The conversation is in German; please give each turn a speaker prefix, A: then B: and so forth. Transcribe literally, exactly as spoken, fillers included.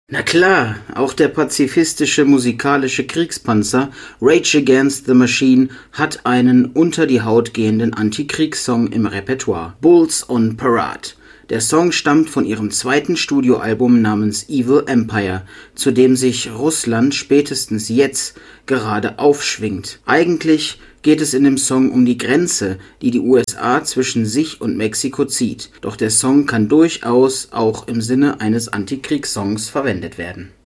A: Na klar, auch der pazifistische musikalische Kriegspanzer Rage Against the Machine hat einen unter die Haut gehenden Antikriegssong im Repertoire: Bulls on Parade. Der Song stammt von ihrem zweiten Studioalbum namens Evil Empire, zu dem sich Russland spätestens jetzt gerade aufschwingt. Eigentlich geht es in dem Song um die Grenze, die die U S A zwischen sich und Mexiko zieht. Doch der Song kann durchaus auch im Sinne eines Antikriegssongs verwendet werden.